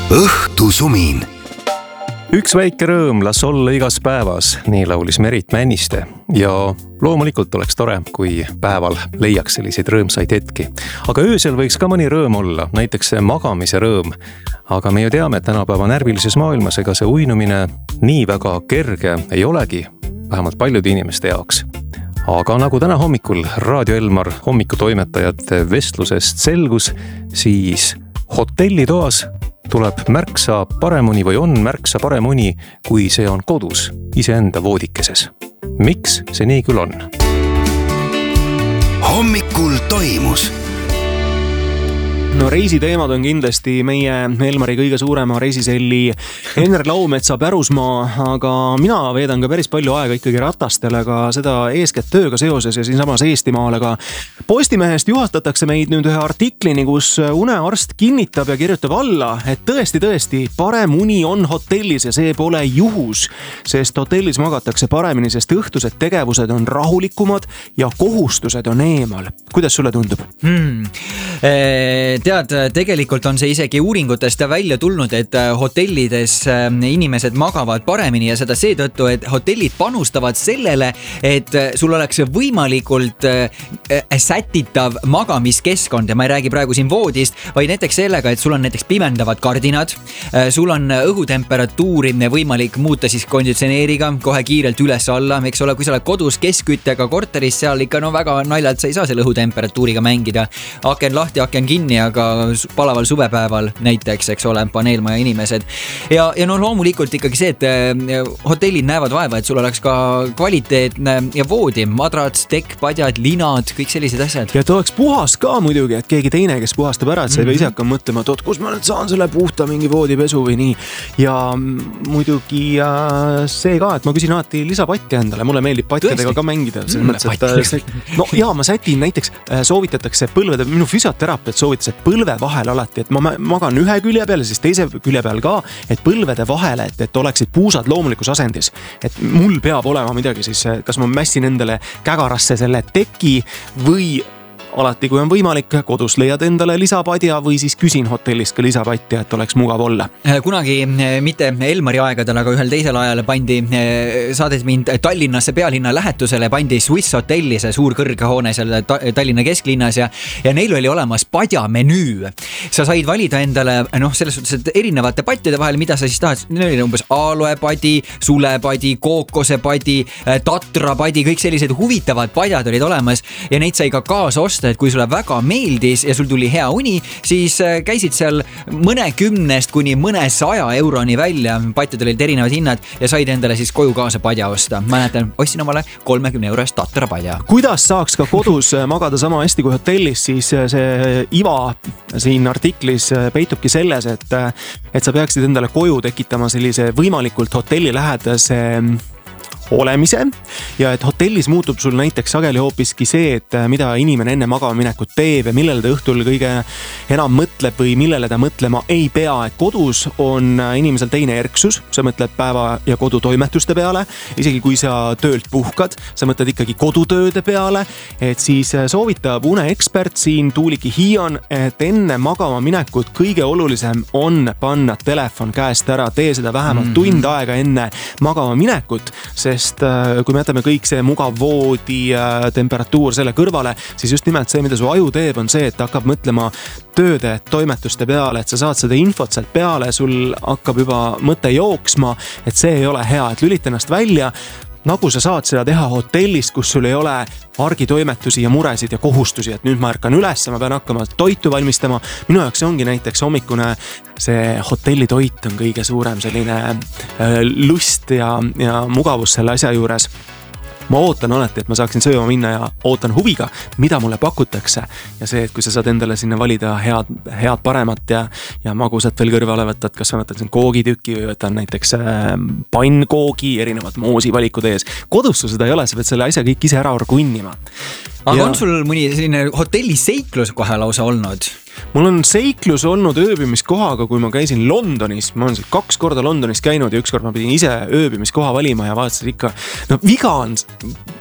õhtusumin. Üks väike rõõm las olla igas päevas, nii laulis Merit Männiste. Ja loomulikult oleks tore, kui päeval leiaks selliseid rõõmsaid hetki. Aga öösel võiks ka mõni rõõm olla, näiteks see magamise rõõm. Aga me ju teame, et tänapäeva närvilises maailmas ega see uinumine nii väga kerge ei olegi, vähemalt paljude inimeste jaoks. Aga nagu täna hommikul Raadio Elmar hommikutoimetajate vestlusest selgus, siis hotellitoas tuleb märksa paremuni või on märksa paremuni, kui see on kodus, iseenda voodikeses. Miks see nii küll on? Hommikul toimus. No reisiteemad on kindlasti meie Elmari kõige suurema reisiselli Enner Laumetsa pärusmaa, aga mina veedan ka päris palju aega ikkagi ratastele, ka seda eeskätt tööga seoses ja siinsamas Eestimaal, aga Postimehest juhastatakse meid nüüd ühe artiklini, kus unearst kinnitab ja kirjutab alla, et tõesti, parem uni on hotellis ja see pole juhus, sest hotellis magatakse paremini, sest õhtused tegevused on rahulikumad ja kohustused on eemal. Kuidas sulle tundub? Tead, tegelikult on see isegi uuringutest välja tulnud, et hotellides inimesed magavad paremini ja seda seetõttu, et hotellid panustavad sellele, et sul oleks võimalikult sätitav magamiskeskkond ja ma ei räägi praegu siin voodist, vaid näiteks sellega, et sul on näiteks pimendavad kardinad, sul on õhutemperatuuri võimalik muuta siis konditsioneeriga kohe kiirelt üles-alla, eks ole, kui sa oled kodus keskküttega korteris, seal ikka väga naljalt sa ei saa selle õhutemperatuuriga mängida, aken lahti, aken kinni, aga palaval suvepäeval näiteks, eks ole, paneelmaja inimesed. Ja loomulikult ikkagi see, et hotellid näevad vaeva, et sul oleks ka kvaliteetne ja voodi, madrats, tekk, padjad, linad, kõik sellised asjad. Ja et oleks puhas ka muidugi, et keegi teine, kes puhastab ära, et sa ei pea ise hakkama mõtlema, et kus ma nüüd saan selle puhta mingi voodipesu või nii. Ja muidugi see ka, et ma küsin alati lisapatti endale, mulle meeldib patjadega ka mängida. Ma sätin näiteks, soovitatakse põlvede, minu füsioteraapiat soovitas, et põlve vahel alati, et ma magan ühe külje peal, siis teise külje peal ka, et põlvede vahele, et oleksid puusad loomulikus asendis. Et mul peab olema midagi siis, kas ma mässin endale kägarasse selle teki või alati, kui on võimalik, kodus leiad endale lisapadja või siis küsin hotellist ka lisapatja, et oleks mugav olla. Kunagi mitte Elmari aegadel, aga ühel teisel ajal saadeti mind Tallinnasse pealinna lähetusele, pandi Swiss Hotelli, see suur kõrgehoone seal Tallinna kesklinnas ja neil oli olemas padjamenüü. Sa said valida endale, selles suhtes, et erinevate patjade vahel, mida sa siis tahad, neil oli umbes aloepadi, sulepadi, kookosepadi, tatrapadi, kõik sellised huvitavad padjad olid olemas ja neid sai ka kaasa osta, et kui sulle väga meeldis ja sul tuli hea uni, siis käisid seal mõnekümnest kuni mõnesaja euroni välja, patjad olid erinevad hinnad ja said endale siis koju kaasa padja osta. Ma näetan, ostsin omale 30 eurost tatrapadja. Kuidas saaks ka kodus magada sama hästi kui hotellis, siis see iva siin artiklis peitubki selles, et sa peaksid endale koju tekitama sellise võimalikult hotelli lähedase olemise ja et hotellis muutub sul näiteks sageli hoopiski see, et mida inimene enne magama minekut teeb ja millele ta õhtul kõige enam mõtleb või millele ta mõtlema ei pea, et kodus on inimesel teine erksus, sa mõtled päeva ja kodutoimetuste peale, isegi kui sa töölt puhkad, sa mõtled ikkagi kodutööde peale, et siis soovitab uneekspert siin Tuuliki Hiion, et enne magama minekut kõige olulisem on panna telefon käest ära, tee seda vähemalt tund aega enne magama minekut, sest kui me jätame kõik see mugav voodi temperatuur selle kõrvale, siis just nimelt see, mida su aju teeb, on see, et hakkab mõtlema tööde, toimetuste peale, et sa saad seda infot sealt peale, sul hakkab juba mõte jooksma, et see ei ole hea, et lülita ennast välja, nagu sa saad seda teha hotellist, kus sul ei ole argitoimetusi ja muresid ja kohustusi, et nüüd ma ärkan üles, ma pean hakkama toitu valmistama. Minu jaoks see ongi näiteks hommikune see hotellitoit on kõige suurem selline lust ja mugavus selle asja juures. Ma ootan alati, et ma saaksin sööma minna ja ootan huviga, mida mulle pakutakse. Ja see, et kui sa saad endale sinna valida head paremat ja magusat veel kõrvale võtad, kas ma võtan koogitüki või võtan näiteks pannkoogi, erinevad moosivalikud ees. Kodus sul seda ei ole, sa pead selle asja kõik ise ära orgunnima. Aga on sul mõni selline hotelliseiklus kohe lausa olnud? Mul on seiklus olnud ööbimiskohaga, kui ma käisin Londonis. Ma olen 2 korda Londonis käinud ja 1 kord ma pidin ise ööbimiskoha valima ja vaatasin ikka, viga on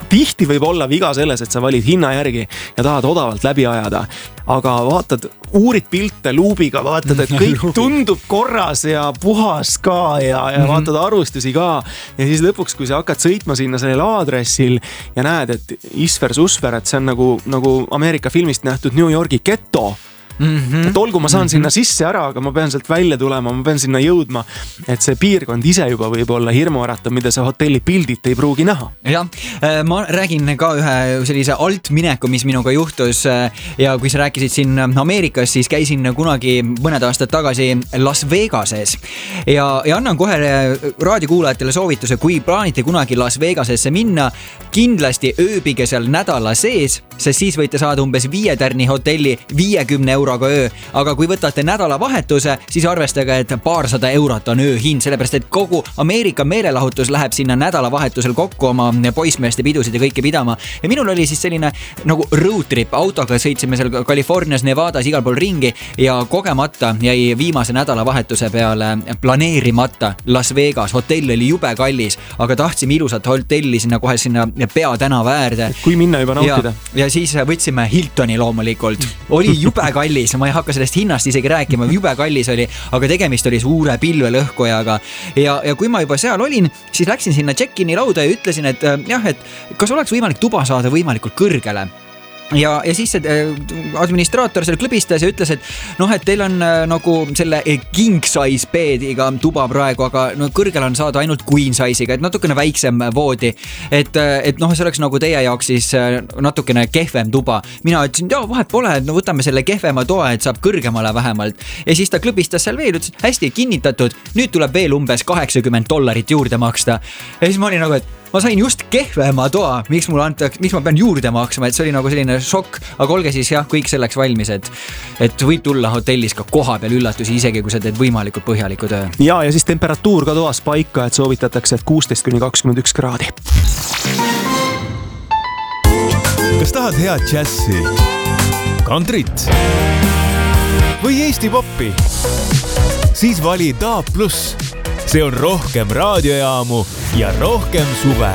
tihti võib olla viga selles, et sa valid hinna järgi ja tahad odavalt läbi ajada. Aga vaatad, uurid pilte luubiga, vaatad, et kõik tundub korras ja puhas ka ja vaatad arvustusi ka. Ja siis lõpuks, kui sa hakkad sõitma sinna sellel aadressil ja näed, et Isver Susver, et see on nagu Ameerika filmist nähtud New Yorgi geto. Et olgu ma saan sinna sisse ära, aga ma pean sealt välja tulema, ma pean sinna jõudma, et see piirkond ise juba võib olla hirmuäratav, mida see hotelli pildit ei pruugi näha. Jah, ma räägin ka ühe sellise altmineku, mis minuga juhtus ja kui sa rääkisid siin Ameerikas, siis käisin kunagi mõned aastad tagasi Las Vegases ja annan kohe raadiokuulajatele soovituse, kui plaanite kunagi Las Vegasesse minna, kindlasti ööbige seal nädala sees, sest siis võite saada umbes 5 tärni hotelli 50 euroga öö, aga kui võtate nädalavahetuse, siis arvestage, et paarsada eurot on ööhind, sellepärast et kogu Ameerika meelelahutus läheb sinna nädalavahetusel kokku oma poismeeste pidusid ja kõike pidama. Ja minul oli siis selline nagu road trip, autoga sõitsime seal Californias, Nevadas, igal pool ringi ja kogemata jäi viimase nädalavahetuse peale planeerimata Las Vegas. Hotell oli jube kallis, aga tahtsime ilusat hotelli sinna kohe sinna peatänava äärde. Kui minna juba nautida. Ja siis võtsime Hiltoni loomulikult. Oli jube kallis, ma ei hakka sellest hinnast isegi rääkima, jube kallis oli, aga tegemist oli suure pilvelõhkujaga. Ja kui ma juba seal olin, siis läksin sinna check-in'i lauda ja ütlesin, et kas oleks võimalik tuba saada võimalikult kõrgele. Ja siis administraator seal klõbistas ja ütles, et teil on nagu selle king size bediga tuba praegu, aga kõrgel on saada ainult queen size'iga, et natukene väiksem voodi. Et see oleks nagu teie jaoks siis natukene kehvem tuba. Mina ütlesin, vahet pole, et võtame selle kehvema toa, et saab kõrgemale vähemalt. Ja siis ta klõbistas seal veel, ütles, hästi kinnitatud, nüüd tuleb veel umbes $80 juurde maksta. Ja siis ma olin nagu, et ma sain just kehvema toa, miks ma pean juurde maksma, et see oli nagu selline šokk, aga olge siis kõik selleks valmis, et võib tulla hotellis ka koha peal üllatusi, isegi kui sa teed võimalikult põhjaliku töö. Ja siis temperatuur ka toas paika, et soovitatakse, et 16-21 kraadi. Kas tahad head džässi, kantrit või Eesti poppi? Siis vali DAB+. See on rohkem raadiojaamu ja rohkem suve.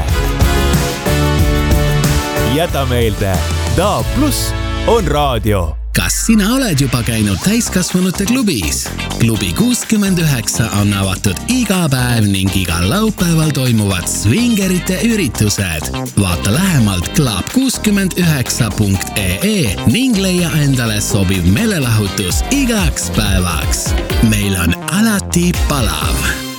Jäta meelde, DAB+ on raadio. Kas sina oled juba käinud täiskasvanute klubis? Klubi 69 on avatud iga päev ning igal laupäeval toimuvad swingerite üritused. Vaata lähemalt club69.ee ning leia endale sobiv meelelahutus igaks päevaks. Meil on alati palav.